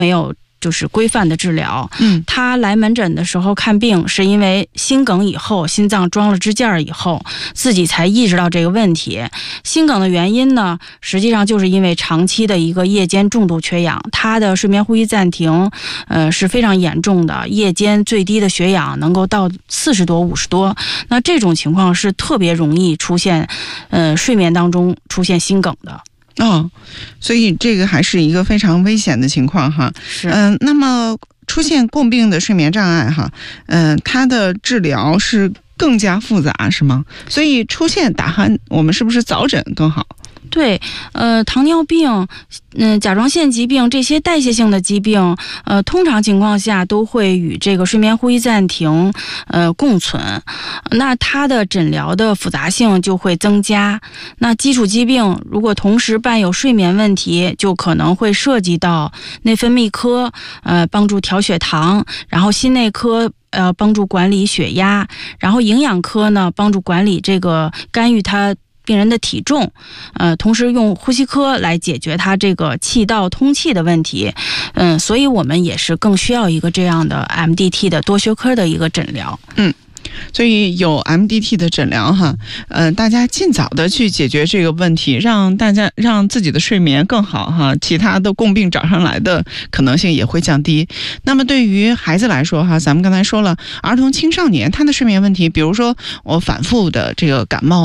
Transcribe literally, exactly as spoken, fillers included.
没有就是规范的治疗。 嗯， 他来门诊的时候看病，是因为心梗以后，心脏装了支架以后，自己才意识到这个问题。心梗的原因呢，实际上就是因为长期的一个夜间重度缺氧，他的睡眠呼吸暂停，呃是非常严重的，夜间最低的血氧能够到四十多、五十多。那这种情况是特别容易出现，呃睡眠当中出现心梗的。 哦，所以这个还是一个非常危险的情况哈。 是， 嗯、呃，那么出现共病的睡眠障碍哈，嗯、呃，它的治疗是更加复杂是吗？所以出现打鼾，我们是不是早诊更好？ 对，呃，糖尿病，嗯、呃，甲状腺疾病这些代谢性的疾病，呃，通常情况下都会与这个睡眠呼吸暂停，呃，共存。那它的诊疗的复杂性就会增加。那基础疾病如果同时伴有睡眠问题，就可能会涉及到内分泌科，呃，帮助调血糖，然后心内科。呃，帮助管理血压，然后营养科呢，帮助管理这个干预它病人的体重，呃，同时用呼吸科来解决他这个气道通气的问题，嗯，所以我们也是更需要一个这样的 M D T 的多学科的一个诊疗。 嗯。所以有 M D T 的诊疗哈，呃，大家尽早的去解决这个问题，让大家让自己的睡眠更好哈，其他的共病找上来的可能性也会降低。那么对于孩子来说哈，咱们刚才说了，儿童青少年他的睡眠问题，比如说我反复的这个感冒。